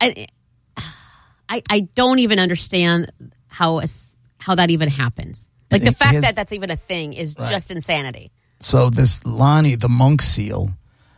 I don't even understand how that even happens. Like the fact that that's even a thing is just insanity. So this Lonnie, the monk seal,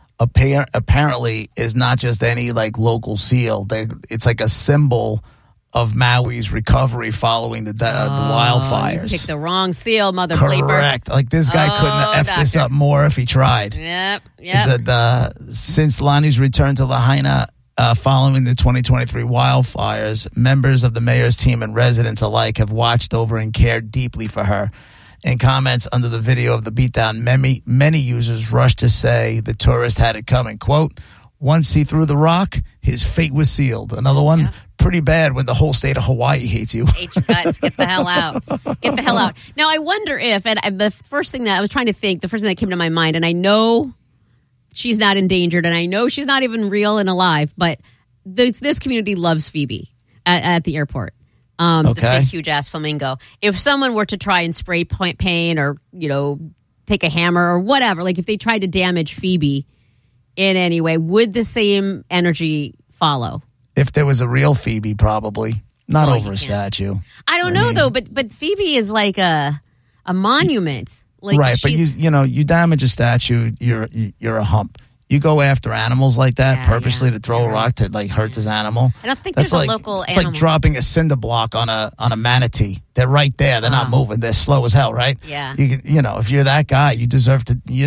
apparently is not just any like local seal. It's like a symbol of Maui's recovery following the wildfires. You picked the wrong seal, mother Correct. bleeper. Like this guy couldn't have effed this up more if he tried. Yep. He said, since Lonnie's return to Lahaina following the 2023 wildfires, members of the mayor's team and residents alike have watched over and cared deeply for her. In comments under the video of the beatdown, many users rushed to say the tourist had it coming. Quote, once he threw the rock, his fate was sealed. Another one, pretty bad when the whole state of Hawaii hates you. Hate your guts. Get the hell out. Get the hell out. Now, I wonder if, and the first thing that I was trying to think, the first thing that came to my mind, and I know she's not endangered, and I know she's not even real and alive, but this community loves Phoebe at the airport. The big, huge-ass flamingo. If someone were to try and spray paint or, take a hammer or whatever, like if they tried to damage Phoebe in any way, would the same energy follow? If there was a real Phoebe, probably. Not over a statue. I don't know, though, but Phoebe is like a monument. Like right, but you damage a statue, you're a hump. You go after animals like that purposely to throw a rock to like hurt this animal. I don't think there's a local animal. It's like dropping a cinder block on a manatee. They're right there. They're not moving. They're slow as hell, right? Yeah. If you're that guy, you deserve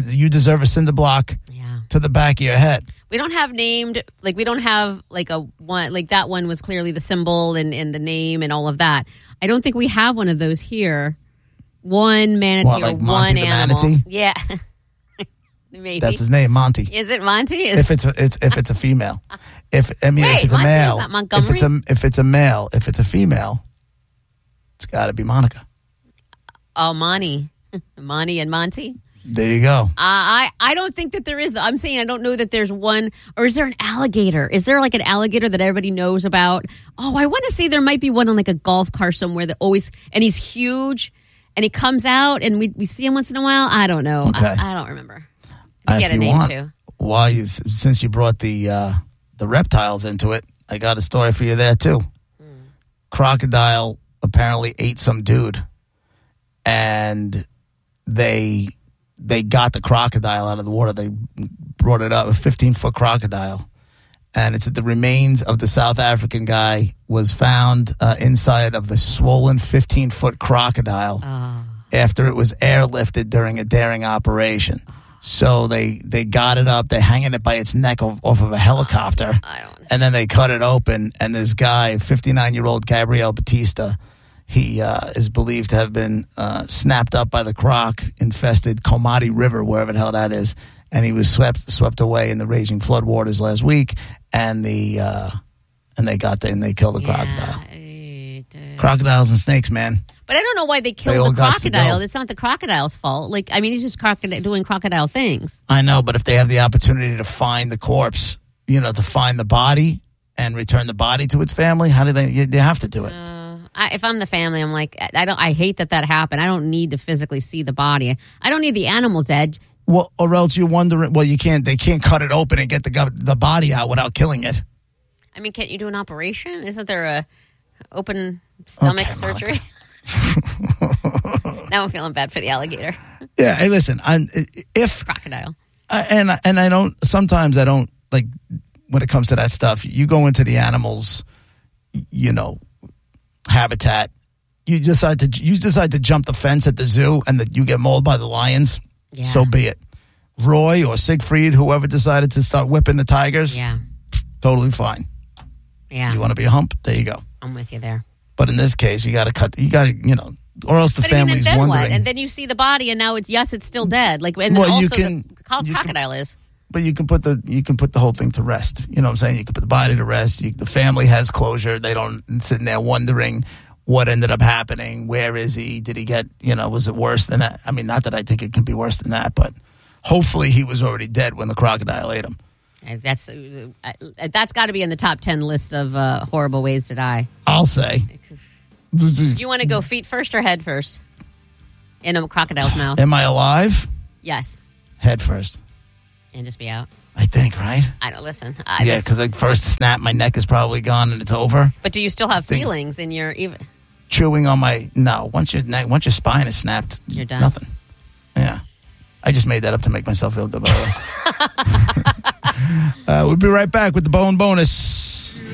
a cinder block to the back of your head. We don't have we don't have like a one, like that one was clearly the symbol and the name and all of that. I don't think we have one of those here. One manatee or one animal. Manatee? Yeah. Maybe. That's his name, Monty. Is it Monty? If it's a female. If it's a male. Is that Montgomery? If it's a male, if it's a female, it's got to be Monica. Oh, Monty. Monty and Monty. There you go. I don't think that there is. I'm saying I don't know that there's one. Or is there an alligator? Is there like an alligator that everybody knows about? Oh, I want to say there might be one on like a golf cart somewhere that always, and he's huge and he comes out and we see him once in a while. I don't know. Okay. I don't remember. If you want, since you brought the reptiles into it, I got a story for you there too. Crocodile apparently ate some dude, and they got the crocodile out of the water. They brought it up, a 15-foot crocodile, and it's the remains of the South African guy was found inside of the swollen 15-foot crocodile after it was airlifted during a daring operation. So they got it up. They're hanging it by its neck off of a helicopter. And then they cut it open. And this guy, 59-year-old Gabriel Batista, he is believed to have been snapped up by the croc-infested Komati River, wherever the hell that is. And he was swept away in the raging floodwaters last week. And they got there and they killed the crocodile. Crocodiles and snakes, man. But I don't know why they killed the crocodile. It's not the crocodile's fault. Like, I mean, he's just doing crocodile things. I know, but if they have the opportunity to find the corpse, to find the body and return the body to its family, how do they have to do it? If I'm the family, I'm like, I hate that happened. I don't need to physically see the body. I don't need the animal dead. Well, or else you're wondering, they can't cut it open and get the body out without killing it. I mean, can't you do an operation? Isn't there a open stomach surgery? Now I'm feeling bad for the alligator. Yeah, hey, listen, if crocodile, and I don't. Sometimes I don't like when it comes to that stuff. You go into the animals, habitat. You decide to jump the fence at the zoo, and that you get mauled by the lions. Yeah. So be it. Roy or Siegfried, whoever decided to start whipping the tigers. Yeah, totally fine. Yeah, you want to be a hump? There you go. I'm with you there. But in this case, you got to cut. You got to, or else the family's wondering. What? And then you see the body, and now it's still dead. Like, and then also the crocodile is. But you can put the whole thing to rest. You know what I'm saying? You can put the body to rest. The family has closure. They don't sitting there wondering what ended up happening. Where is he? Did he get? Was it worse than that? I mean, not that I think it can be worse than that, but hopefully he was already dead when the crocodile ate him. That's got to be in the top 10 list of horrible ways to die. I'll say. You want to go feet first or head first? In a crocodile's mouth. Am I alive? Yes. Head first. And just be out. I think, right? I don't listen. Yeah, because like first snap, my neck is probably gone and it's over. But do you still have feelings in your even? Chewing on my once your spine is snapped, you're done. Nothing. Yeah, I just made that up to make myself feel good. By the way, we'll be right back with the bone bonus.